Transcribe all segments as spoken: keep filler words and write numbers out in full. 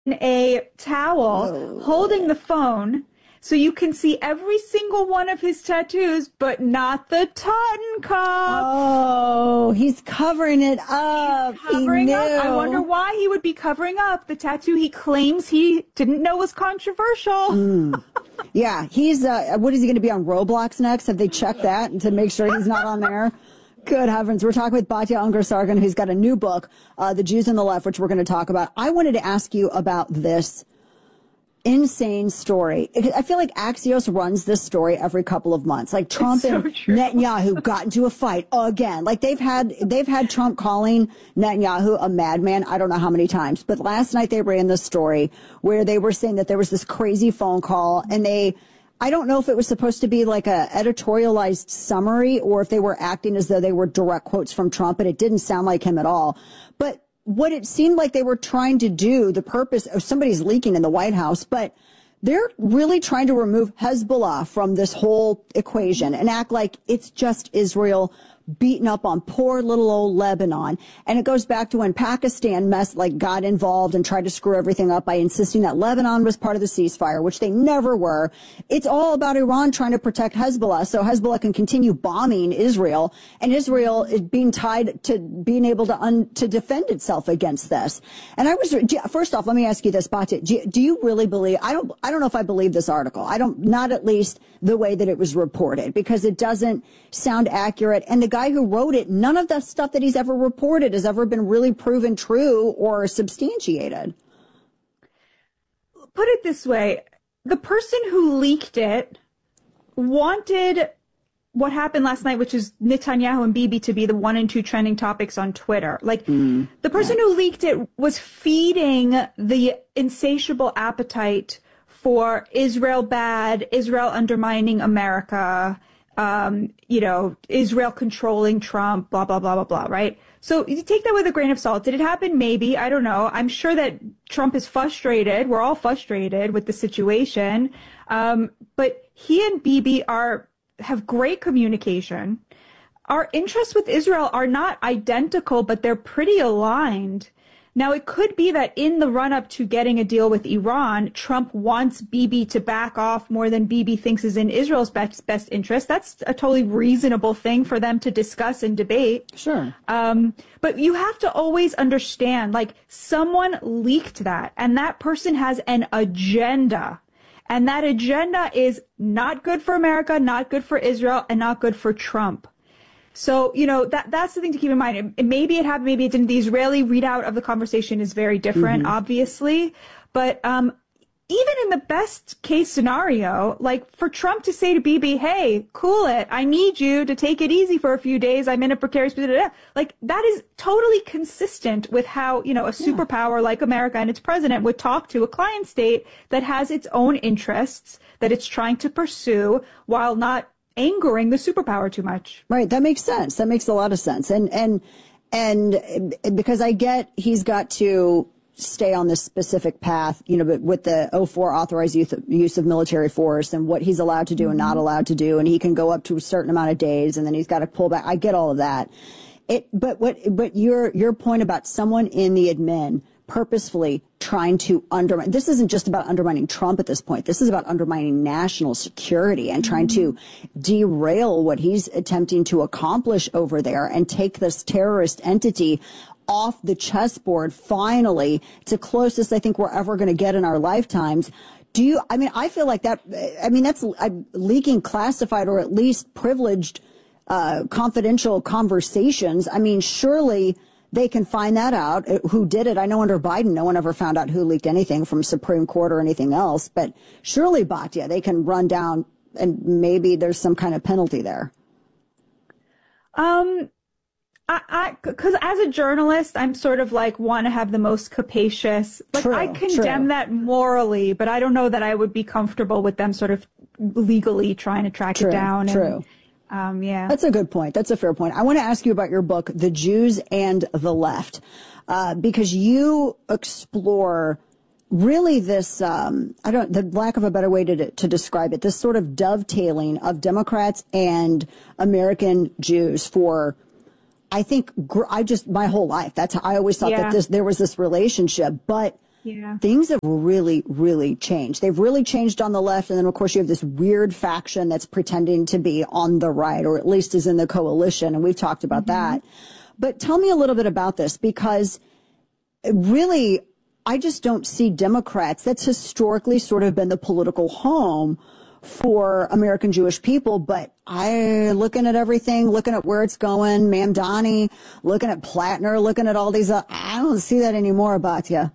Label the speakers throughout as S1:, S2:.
S1: a towel
S2: oh.
S1: holding the phone. So you can see every single one of his tattoos, but not the Totenkopf.
S2: Oh, he's covering it up.
S1: He's covering
S2: he
S1: up.
S2: knew.
S1: I wonder why he would be covering up the tattoo he claims he didn't know was controversial.
S2: Mm. Yeah, he's, uh, what is he going to be on Roblox next? Have they checked that to make sure he's not on there? Good heavens. We're talking with Batya Ungar-Sargon, who's got a new book, uh, The Jews on the Left, which we're going to talk about. I wanted to ask you about this insane story. I feel like Axios runs this story every couple of months. Like Trump
S1: so
S2: and
S1: true.
S2: Netanyahu got into a fight again. Like they've had, they've had Trump calling Netanyahu a madman. I don't know how many times, but last night they ran this story where they were saying that there was this crazy phone call and they, I don't know if it was supposed to be like a editorialized summary or if they were acting as though they were direct quotes from Trump, but it didn't sound like him at all. But what it seemed like they were trying to do, the purpose of somebody's leaking in the White House, but they're really trying to remove Hezbollah from this whole equation and act like it's just Israel beaten up on poor little old Lebanon. And it goes back to when Pakistan mess like got involved and tried to screw everything up by insisting that Lebanon was part of the ceasefire, which they never were. It's all about Iran trying to protect Hezbollah so Hezbollah can continue bombing Israel, and Israel is being tied to being able to un, to defend itself against this. And I was, first off, let me ask you this, Batya, do, do you really believe, I don't, I don't know if I believe this article. I don't, not at least the way that it was reported, because it doesn't sound accurate. And the guy who wrote it, none of the stuff that he's ever reported has ever been really proven true or substantiated.
S1: Put it this way. The person who leaked it wanted what happened last night, which is Netanyahu and Bibi, to be the one and two trending topics on Twitter. Like, mm, the person yeah. who leaked it was feeding the insatiable appetite for Israel bad, Israel undermining America, um, you know, Israel controlling Trump, blah, blah, blah, blah, blah, right? So you take that with a grain of salt. Did it happen? Maybe. I don't know. I'm sure that Trump is frustrated. We're all frustrated with the situation. Um, but he and Bibi are, have great communication. Our interests with Israel are not identical, but they're pretty aligned. Now, it could be that in the run-up to getting a deal with Iran, Trump wants Bibi to back off more than Bibi thinks is in Israel's best, best interest. That's a totally reasonable thing for them to discuss and debate.
S2: Sure.
S1: Um, but you have to always understand, like, someone leaked that, and that person has an agenda. And that agenda is not good for America, not good for Israel, and not good for Trump. So, you know, that that's the thing to keep in mind. It, it, maybe it happened, maybe it didn't. The Israeli readout of the conversation is very different, mm-hmm. obviously. But um, even in the best case scenario, like for Trump to say to Bibi, hey, cool it. I need you to take it easy for a few days. I'm in a precarious position. Like, that is totally consistent with how, you know, a superpower yeah. like America and its president would talk to a client state that has its own interests that it's trying to pursue while not angering the superpower too much.
S2: Right. That makes sense. That makes a lot of sense. And, and, and because I get he's got to stay on this specific path, you know, but with the oh four authorized use of, use of military force and what he's allowed to do mm-hmm. and not allowed to do. And he can go up to a certain amount of days and then he's got to pull back. I get all of that. It, but what, but your, your point about someone in the admin purposefully trying to undermine, this isn't just about undermining Trump at this point. This is about undermining national security and trying mm-hmm. to derail what he's attempting to accomplish over there and take this terrorist entity off the chessboard finally to closest I think we're ever going to get in our lifetimes. Do you, I mean, I feel like that, I mean, that's uh, leaking classified or at least privileged, uh, confidential conversations. I mean, surely they can find that out. Who did it? I know under Biden, no one ever found out who leaked anything from Supreme Court or anything else. But surely, Batya, they can run down and maybe there's some kind of penalty there.
S1: Um, I, I, because as a journalist, I'm sort of like want to have the most capacious. Like
S2: true,
S1: I condemn
S2: true.
S1: that morally, but I don't know that I would be comfortable with them sort of legally trying to track
S2: true,
S1: it down.
S2: True.
S1: And, Um, yeah.
S2: That's a good point. That's a fair point. I want to ask you about your book, The Jews and the Left, uh, because you explore really this, um, I don't, the lack of a better way to, to describe it, this sort of dovetailing of Democrats and American Jews for, I think, gr- I just, my whole life. That's how I always thought
S1: yeah.
S2: that this, there was this relationship, but
S1: Yeah.
S2: Things have really, really changed. They've really changed on the left. And then, of course, you have this weird faction that's pretending to be on the right, or at least is in the coalition. And we've talked about mm-hmm. that. But tell me a little bit about this, because really, I just don't see Democrats. That's historically sort of been the political home for American Jewish people. But I, looking at everything, looking at where it's going, Mamdani, looking at Plattner, looking at all these, uh, I don't see that anymore, Batya.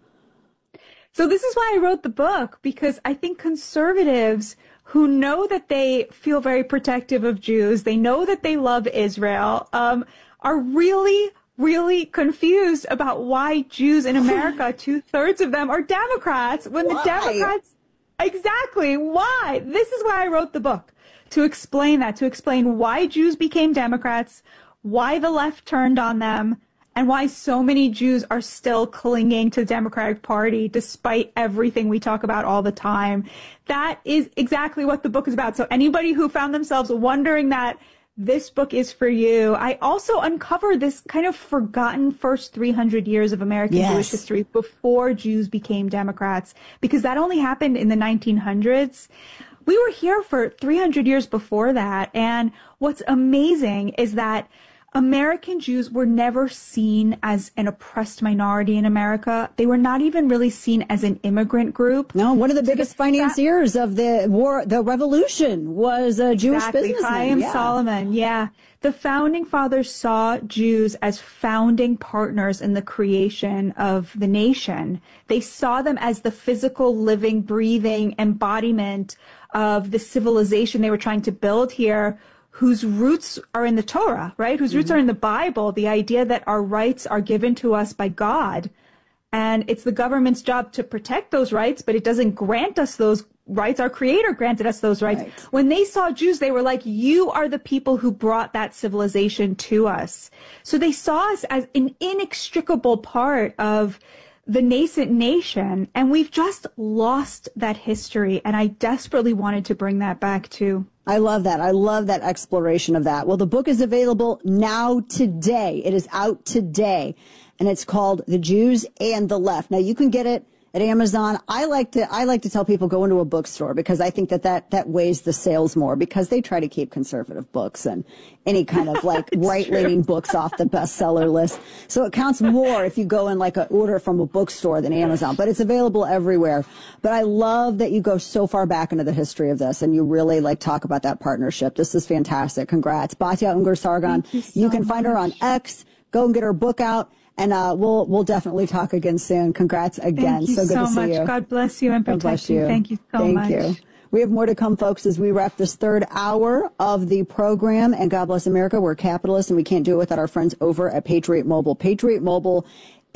S1: So this is why I wrote the book, because I think conservatives who know that they feel very protective of Jews, they know that they love Israel, um, are really, really confused about why Jews in America, two thirds of them are Democrats, when
S2: why?
S1: the Democrats, exactly, why? This is why I wrote the book, to explain that, to explain why Jews became Democrats, why the left turned on them, and why so many Jews are still clinging to the Democratic Party despite everything we talk about all the time. That is exactly what the book is about. So anybody who found themselves wondering that, this book is for you. I also uncovered this kind of forgotten first three hundred years of American yes. Jewish history before Jews became Democrats, because that only happened in the nineteen hundreds. We were here for three hundred years before that. And what's amazing is that American Jews were never seen as an oppressed minority in America. They were not even really seen as an immigrant group.
S2: No, one of the biggest so financiers that, of the war, the revolution, was a Jewish
S1: exactly,
S2: businessman.
S1: Chaim
S2: yeah.
S1: Solomon, yeah. The founding fathers saw Jews as founding partners in the creation of the nation. They saw them as the physical, living, breathing embodiment of the civilization they were trying to build here, whose roots are in the Torah, right? Whose roots mm-hmm. are in the Bible, the idea that our rights are given to us by God. And it's the government's job to protect those rights, but it doesn't grant us those rights. Our Creator granted us those rights. Right. When they saw Jews, they were like, you are the people who brought that civilization to us. So they saw us as an inextricable part of the nascent nation. And we've just lost that history. And I desperately wanted to bring that back too.
S2: I love that. I love that exploration of that. Well, the book is available now today. It is out today, and it's called The Jews and the Left. Now, you can get it at Amazon. I like to, I like to tell people go into a bookstore, because I think that that, that weighs the sales more, because they try to keep conservative books and any kind of like right-leaning books off the bestseller list. So it counts more if you go in like an order from a bookstore than Amazon, but it's available everywhere. But I love that you go so far back into the history of this and you really like talk about that partnership. This is fantastic. Congrats. Batya Ungar-Sargon. You, so you can find much. her on X. Go and get her book out. And uh, we'll we'll definitely talk again soon. Congrats again.
S1: Thank you
S2: so good
S1: so
S2: to see
S1: much.
S2: you.
S1: God bless you and protect
S2: God bless
S1: you.
S2: you.
S1: Thank you so
S2: Thank
S1: much.
S2: Thank you. We have more to come, folks, as we wrap this third hour of the program. And God bless America. We're capitalists, and we can't do it without our friends over at Patriot Mobile. Patriot Mobile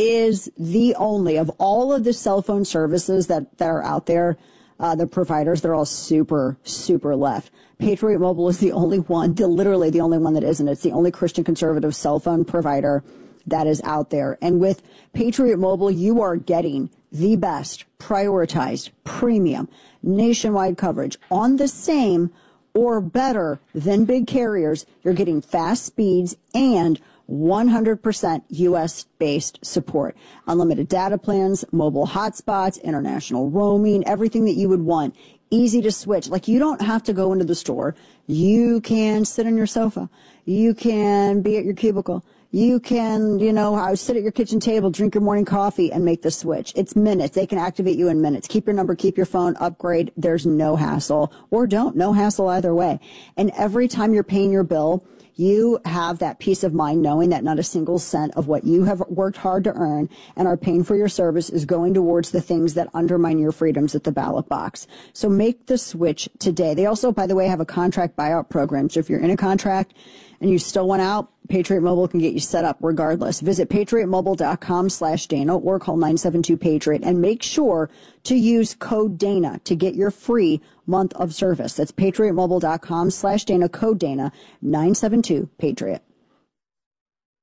S2: is the only of all of the cell phone services that, that are out there. Uh, the providers, they're all super, super left. Patriot Mobile is the only one, the, literally the only one that isn't. It's the only Christian conservative cell phone provider that is out there. And with Patriot Mobile, you are getting the best, prioritized, premium, nationwide coverage on the same or better than big carriers. You're getting fast speeds and one hundred percent U S-based support. Unlimited data plans, mobile hotspots, international roaming, everything that you would want. Easy to switch. Like, you don't have to go into the store. You can sit on your sofa. You can be at your cubicle. You can, you know, sit at your kitchen table, drink your morning coffee, and make the switch. It's minutes. They can activate you in minutes. Keep your number, keep your phone, upgrade. There's no hassle. Or don't. No hassle either way. And every time you're paying your bill, you have that peace of mind knowing that not a single cent of what you have worked hard to earn and are paying for your service is going towards the things that undermine your freedoms at the ballot box. So make the switch today. They also, by the way, have a contract buyout program. So if you're in a contract and you still want out, Patriot Mobile can get you set up regardless. Visit patriotmobile.com slash Dana or call nine seven two Patriot and make sure to use code Dana to get your free month of service. That's patriotmobile.com slash Dana, code Dana, nine seven two Patriot.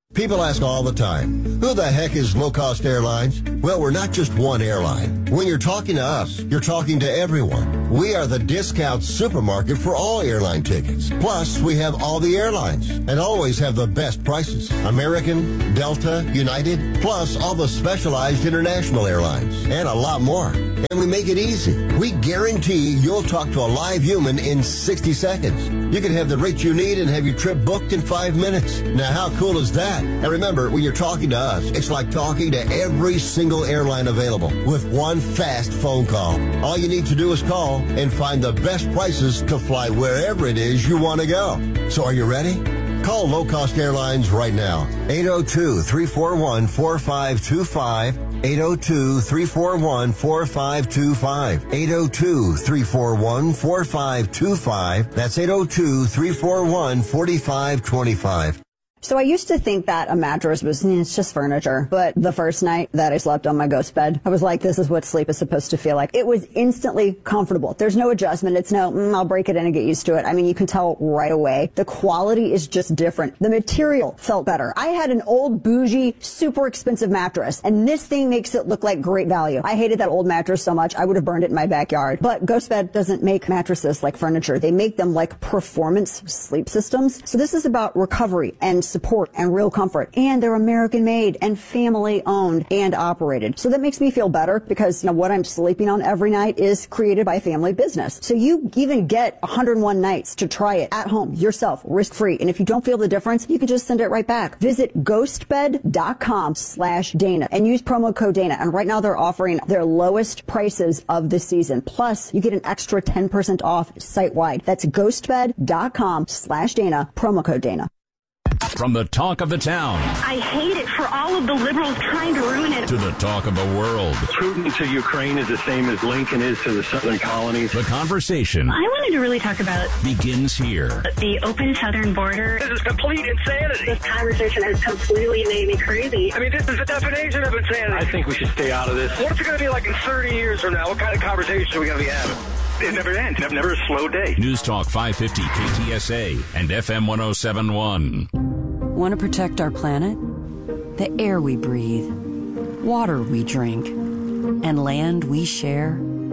S3: People ask all the time, who the heck is Low Cost Airlines? Well, we're not just one airline. When you're talking to us, you're talking to everyone. We are the discount supermarket for all airline tickets. Plus, we have all the airlines and always have the best prices. American, Delta, United, plus all the specialized international airlines and a lot more. And we make it easy. We guarantee you'll talk to a live human in sixty seconds. You can have the rate you need and have your trip booked in five minutes. Now, how cool is that? And remember, when you're talking to us, it's like talking to every single airline available with one fast phone call. All you need to do is call and find the best prices to fly wherever it is you want to go. So are you ready? Call Low Cost Airlines right now. eight oh two, three four one, four five two five. eight oh two, three four one, four five two five. eight oh two, three four one, four five two five. That's eight oh two, three four one, four five two five.
S2: So I used to think that a mattress was, eh, it's just furniture. But the first night that I slept on my ghost bed, I was like, this is what sleep is supposed to feel like. It was instantly comfortable. There's no adjustment. It's no, mm, I'll break it in and get used to it. I mean, you can tell right away. The quality is just different. The material felt better. I had an old, bougie, super expensive mattress, and this thing makes it look like great value. I hated that old mattress so much, I would have burned it in my backyard. But GhostBed doesn't make mattresses like furniture. They make them like performance sleep systems. So this is about recovery and support and real comfort. And they're American made and family owned and operated. So that makes me feel better because, you know, what I'm sleeping on every night is created by family business. So you even get one hundred one nights to try it at home yourself, risk free. And if you don't feel the difference, you can just send it right back. Visit ghostbed.com slash Dana and use promo code Dana. And right now they're offering their lowest prices of the season. Plus you get an extra ten percent off site wide. That's ghostbed.com slash Dana, promo code Dana.
S4: From the talk of the town.
S5: I hate it for all of the liberals trying to ruin it.
S4: To the talk of the world.
S6: Putin to Ukraine is the same as Lincoln is to the southern colonies.
S4: The conversation.
S5: I wanted to really talk about
S4: begins here.
S5: The open southern border.
S6: This is complete insanity.
S5: This conversation has completely made me crazy.
S6: I mean, this is the definition of insanity. I think we should stay out of this. What's it going to be like in thirty years from now? What kind of conversation are we going to be having? It never ends. Never, never a slow day.
S4: News Talk five fifty K T S A and F M one oh seven point one.
S7: Want to protect our planet? The air we breathe, water we drink, and land we share?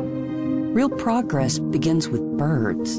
S7: Real progress begins with birds.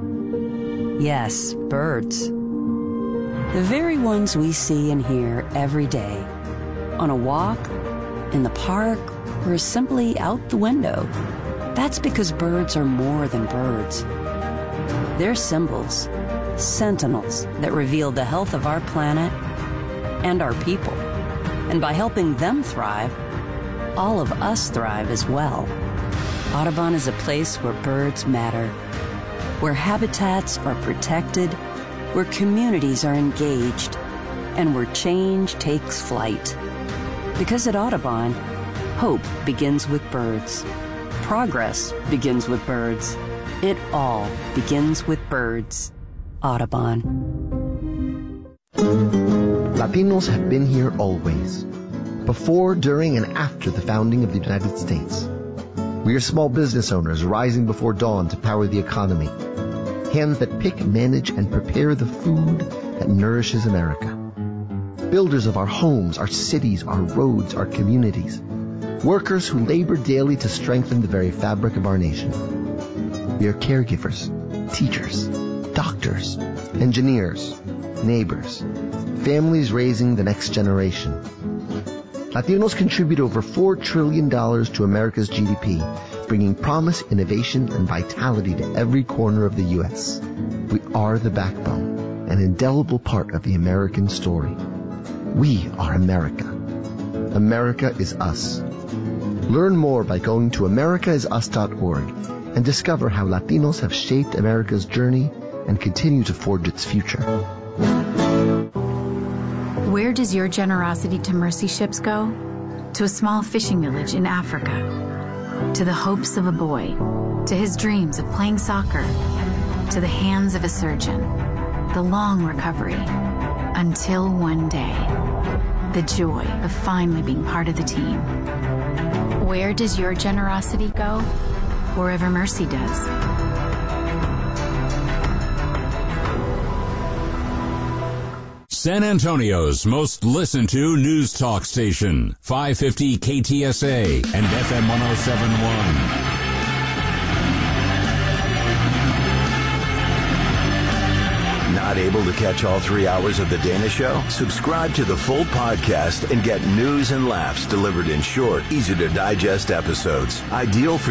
S7: Yes, birds. The very ones we see and hear every day. On a walk, in the park, or simply out the window. That's because birds are more than birds. They're symbols, sentinels that reveal the health of our planet and our people. And by helping them thrive, all of us thrive as well. Audubon is a place where birds matter, where habitats are protected, where communities are engaged, and where change takes flight. Because at Audubon, hope begins with birds. Progress begins with birds. It all begins with birds. Audubon.
S8: Latinos have been here always. Before, during, and after the founding of the United States. We are small business owners rising before dawn to power the economy. Hands that pick, manage, and prepare the food that nourishes America. Builders of our homes, our cities, our roads, our communities. Workers who labor daily to strengthen the very fabric of our nation. We are caregivers, teachers, doctors, engineers, neighbors, families raising the next generation. Latinos contribute over four trillion dollars to America's G D P, bringing promise, innovation, and vitality to every corner of the U S We are the backbone, an indelible part of the American story. We are America. America is us. Learn more by going to america is us dot org and discover how Latinos have shaped America's journey and continue to forge its future.
S9: Where does your generosity to mercy ships go? To a small fishing village in Africa. To the hopes of a boy. To his dreams of playing soccer. To the hands of a surgeon. The long recovery. Until one day. The joy of finally being part of the team. Where does your generosity go? Wherever mercy does.
S4: San Antonio's most listened to news talk station, five fifty K T S A and F M one oh seven point one.
S10: Not able to catch all three hours of The Dana Show? Subscribe to the full podcast and get news and laughs delivered in short, easy to digest episodes. Ideal for